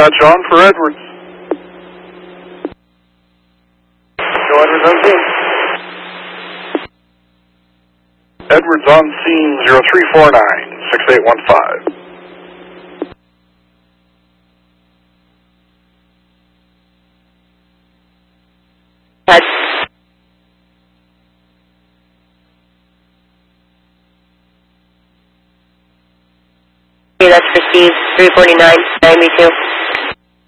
dispatch on for Edwards. Go Edwards on scene. Edwards on scene 0349-6815. That's received 349-92.